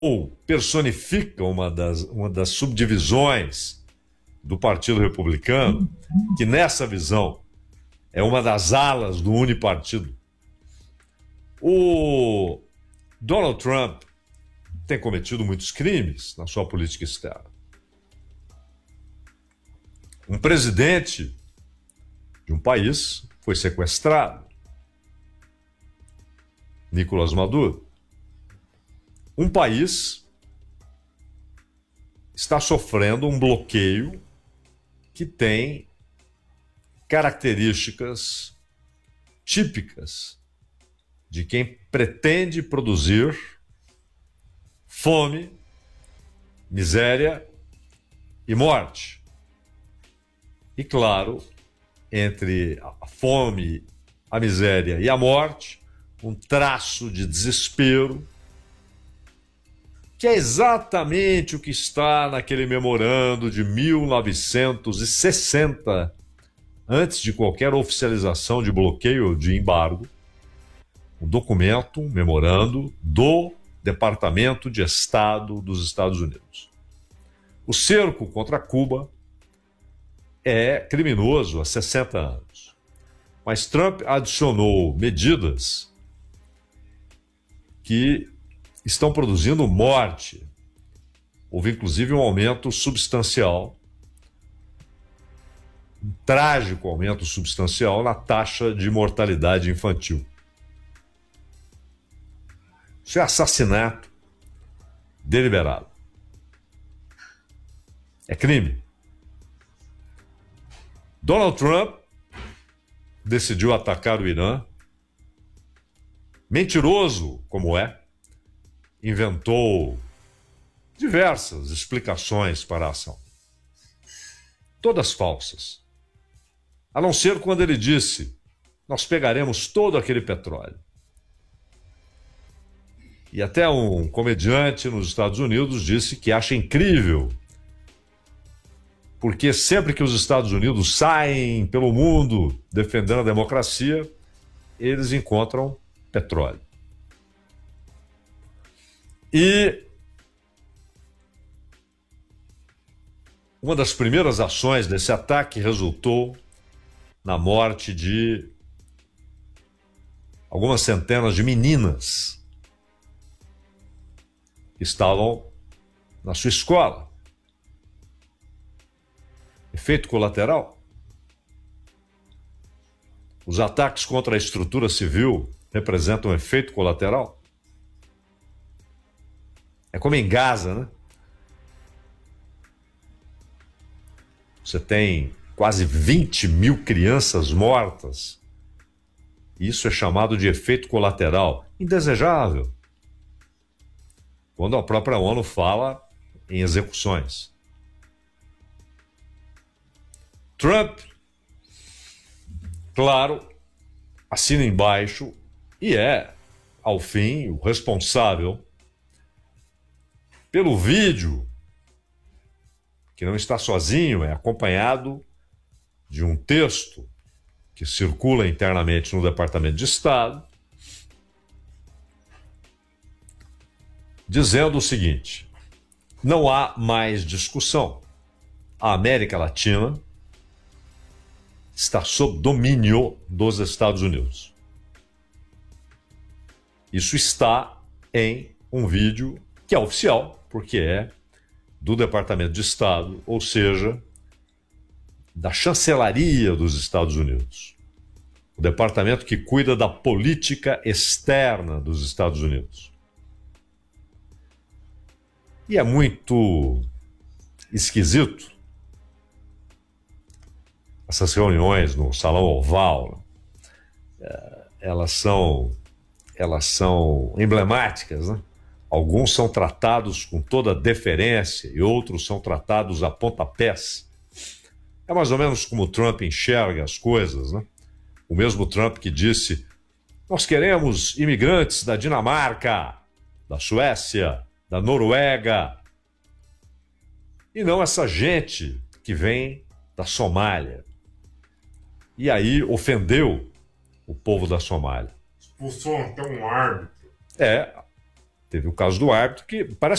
ou personifica uma das subdivisões do Partido Republicano, que nessa visão é uma das alas do unipartido. O Donald Trump tem cometido muitos crimes na sua política externa. Um presidente de um país foi sequestrado, Nicolás Maduro. Um país está sofrendo um bloqueio que tem características típicas de quem pretende produzir fome, miséria e morte. E claro, entre a fome, a miséria e a morte, um traço de desespero, que é exatamente o que está naquele memorando de 1960, antes de qualquer oficialização de bloqueio ou de embargo, um documento, um memorando do Departamento de Estado dos Estados Unidos. O cerco contra Cuba é criminoso há 60 anos, mas Trump adicionou medidas que estão produzindo morte. Houve inclusive um aumento substancial, um trágico aumento substancial na taxa de mortalidade infantil. Isso é assassinato deliberado. É crime. Donald Trump decidiu atacar o Irã. Mentiroso como é, inventou diversas explicações para a ação. Todas falsas. A não ser quando ele disse: nós pegaremos todo aquele petróleo. E até um comediante nos Estados Unidos disse que acha incrível, porque sempre que os Estados Unidos saem pelo mundo defendendo a democracia, eles encontram petróleo. E uma das primeiras ações desse ataque resultou na morte de algumas centenas de meninas que estavam na sua escola. Efeito colateral. Os ataques contra a estrutura civil representam um efeito colateral. É como em Gaza, né? Você tem quase 20 mil crianças mortas. Isso é chamado de efeito colateral, indesejável. Quando a própria ONU fala em execuções. Trump, claro, assina embaixo e é, ao fim, o responsável pelo vídeo, que não está sozinho, é acompanhado de um texto que circula internamente no Departamento de Estado, dizendo o seguinte: não há mais discussão. A América Latina está sob domínio dos Estados Unidos. Isso está em um vídeo que é oficial, porque é do Departamento de Estado, ou seja, da chancelaria dos Estados Unidos. O departamento que cuida da política externa dos Estados Unidos. E é muito esquisito essas reuniões no Salão Oval. Elas são emblemáticas, né? Alguns são tratados com toda deferência e outros são tratados a pontapés. É mais ou menos como o Trump enxerga as coisas, né? O mesmo Trump que disse: nós queremos imigrantes da Dinamarca, da Suécia, da Noruega, e não essa gente que vem da Somália. E aí ofendeu o povo da Somália. Expulsou até um árbitro. Teve o caso do árbitro, que parece